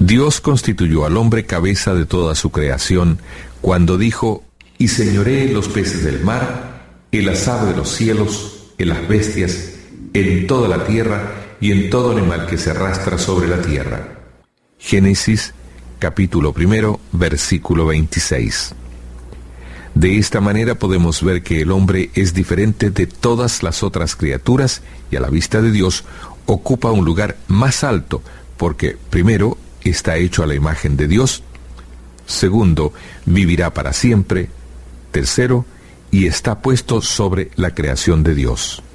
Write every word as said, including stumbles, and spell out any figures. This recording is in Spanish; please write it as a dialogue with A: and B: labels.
A: Dios constituyó al hombre cabeza de toda su creación cuando dijo: y señoree los peces del mar, el las aves de los cielos, en las bestias, en toda la tierra y en todo animal que se arrastra sobre la tierra. Génesis capítulo primero, versículo veintiséis. De esta manera podemos ver que el hombre es diferente de todas las otras criaturas y a la vista de Dios ocupa un lugar más alto porque, primero, está hecho a la imagen de Dios; segundo, vivirá para siempre; tercero, y está puesto sobre la creación de Dios.